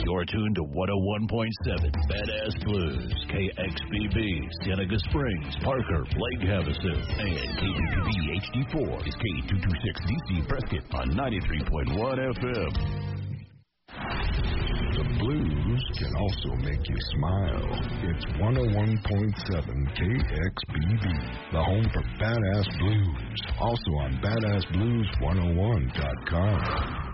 You're tuned to 101.7 Badass Blues, KXBB, Seneca Springs, Parker, Lake Havasu, and KTTV HD4 is K226DC Prescott on 93.1 FM. The blues can also make you smile. It's 101.7 KXBB, the home for Badass Blues. Also on BadassBlues101.com.